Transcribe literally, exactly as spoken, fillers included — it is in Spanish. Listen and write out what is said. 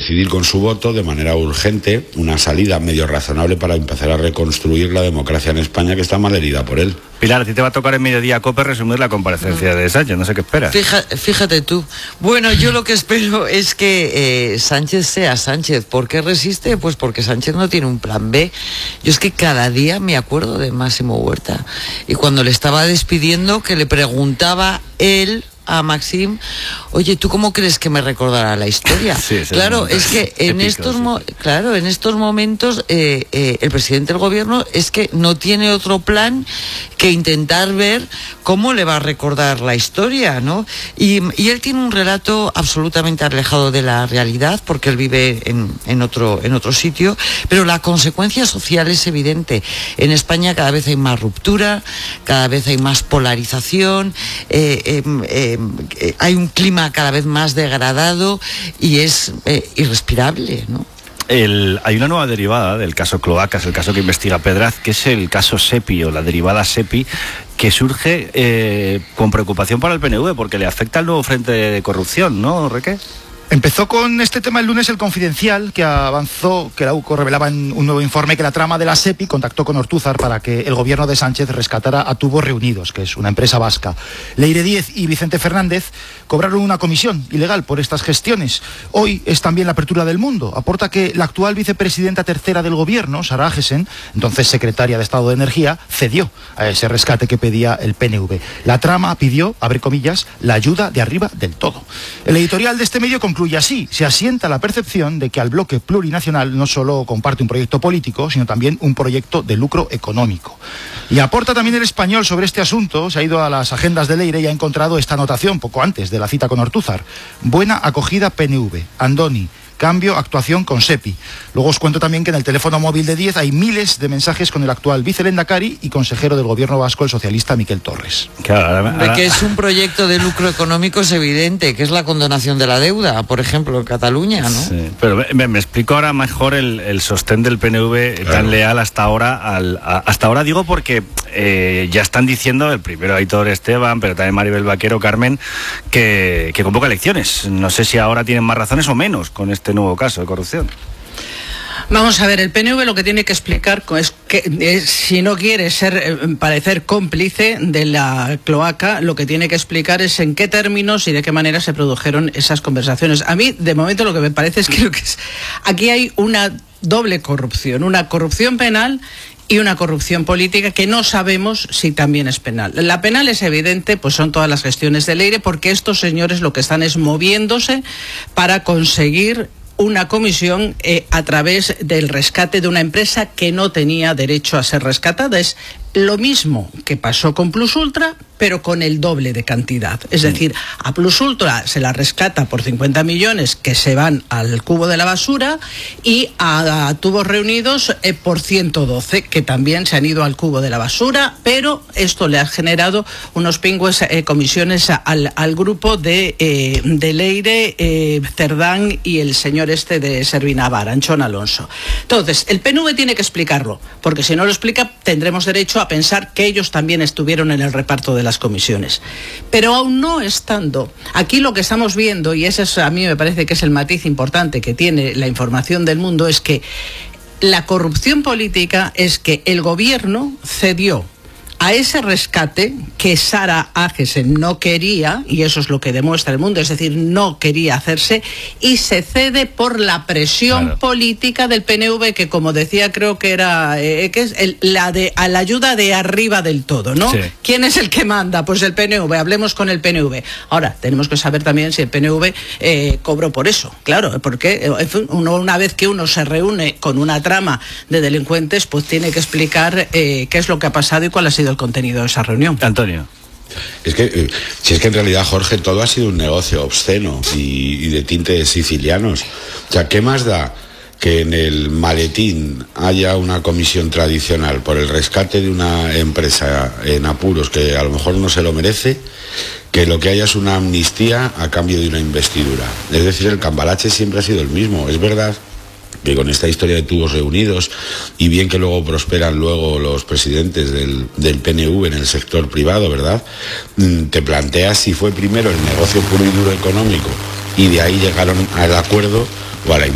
decidir con su voto de manera urgente una salida medio razonable para empezar a reconstruir la democracia en España, que está mal herida por él. Pilar, a ti te va a tocar en Mediodía COPE resumir la comparecencia de Sánchez, no sé qué esperas. Fíjate, fíjate tú. Bueno, yo lo que espero es que eh, Sánchez sea Sánchez. ¿Por qué resiste? Pues porque Sánchez no tiene un plan B. Yo es que cada día me acuerdo de Máximo Huerta. Y cuando le estaba despidiendo, que le preguntaba él a Maxim, oye, ¿tú cómo crees que me recordará la historia? Sí, claro, es, es que en épico, estos sí. mo- claro, en estos momentos eh, eh, el presidente del gobierno es que no tiene otro plan que intentar ver cómo le va a recordar la historia, ¿no? Y, y él tiene un relato absolutamente alejado de la realidad, porque él vive en, en otro en otro sitio, pero la consecuencia social es evidente. En España cada vez hay más ruptura, cada vez hay más polarización, eh, eh, eh, Eh, hay un clima cada vez más degradado y es eh, irrespirable, ¿no? El, hay una nueva derivada del caso Cloacas, el caso que investiga Pedraz, que es el caso SEPI o la derivada SEPI, que surge eh, con preocupación para el P N V porque le afecta al nuevo frente de corrupción, ¿no, Reque? Empezó con este tema el lunes el Confidencial, que avanzó que la U C O revelaba en un nuevo informe que la trama de la SEPI contactó con Ortúzar para que el gobierno de Sánchez rescatara a Tubos Reunidos, que es una empresa vasca. Leire Díez y Vicente Fernández cobraron una comisión ilegal por estas gestiones. Hoy es también la apertura del Mundo. Aporta que la actual vicepresidenta tercera del gobierno, Sara Agesen, entonces secretaria de Estado de Energía, cedió a ese rescate que pedía el P N V. La trama pidió, abre comillas, la ayuda de arriba del todo. El editorial de este medio concluye así: se asienta la percepción de que al bloque plurinacional no solo comparte un proyecto político, sino también un proyecto de lucro económico. Y aporta también El Español sobre este asunto. Se ha ido a las agendas de Leire y ha encontrado esta anotación poco antes de la cita con Ortúzar: buena acogida P N V, Andoni, cambio, actuación con SEPI. Luego os cuento también que en el teléfono móvil de Díez hay miles de mensajes con el actual vicelehendakari y consejero del gobierno vasco, el socialista Miquel Torres. Claro, ahora... De que es un proyecto de lucro económico es evidente, que es la condonación de la deuda, por ejemplo, en Cataluña, ¿no? Sí, pero me, me explico ahora mejor el, el sostén del P N V claro. tan leal hasta ahora. Al, a, hasta ahora digo porque eh, ya están diciendo, el primero Aitor Esteban, pero también Maribel Vaquero, Carmen, que, que convoca elecciones. No sé si ahora tienen más razones o menos con este nuevo caso de corrupción. Vamos a ver, el P N V lo que tiene que explicar es que eh, si no quiere ser eh, parecer cómplice de la cloaca, lo que tiene que explicar es en qué términos y de qué manera se produjeron esas conversaciones. A mí, de momento, lo que me parece es que, lo que es, aquí hay una doble corrupción, una corrupción penal y una corrupción política que no sabemos si también es penal. La penal es evidente, pues son todas las gestiones de Leire, porque estos señores lo que están es moviéndose para conseguir una comisión eh, a través del rescate de una empresa que no tenía derecho a ser rescatada. Es lo mismo que pasó con Plus Ultra, pero con el doble de cantidad. Es decir, a Plus Ultra se la rescata por cincuenta millones que se van al cubo de la basura y a, a Tubos Reunidos eh, por ciento doce que también se han ido al cubo de la basura, pero esto le ha generado unos pingües eh, comisiones al, al grupo de, eh, de Leire, eh, Cerdán y el señor este de Servinavar, Anchón Alonso. Entonces, el P N V tiene que explicarlo, porque si no lo explica tendremos derecho a pensar que ellos también estuvieron en el reparto de las comisiones. Pero aún no estando, aquí lo que estamos viendo, y ese es, a mí me parece que es el matiz importante que tiene la información del Mundo, es que la corrupción política es que el gobierno cedió a ese rescate que Sara Agesen no quería, y eso es lo que demuestra el Mundo, es decir, no quería hacerse, y se cede por la presión claro. política del P N V, que como decía, creo que era eh, que es el, la de a la ayuda de arriba del todo, ¿no? Sí. ¿Quién es el que manda? Pues el P N V, hablemos con el P N V. Ahora, tenemos que saber también si el P N V eh, cobró por eso, claro, porque uno, una vez que uno se reúne con una trama de delincuentes, pues tiene que explicar eh, qué es lo que ha pasado y cuál ha sido el contenido de esa reunión. Antonio. Es que, eh, si es que en realidad, Jorge, todo ha sido un negocio obsceno y, y de tintes sicilianos. O sea, ¿qué más da que en el maletín haya una comisión tradicional por el rescate de una empresa en apuros que a lo mejor no se lo merece, que lo que haya es una amnistía a cambio de una investidura? Es decir, el cambalache siempre ha sido el mismo. Es verdad que con esta historia de Tubos Reunidos, y bien que luego prosperan luego los presidentes del, del P N V en el sector privado, ¿verdad? Te planteas si fue primero el negocio puro y duro económico y de ahí llegaron al acuerdo o a la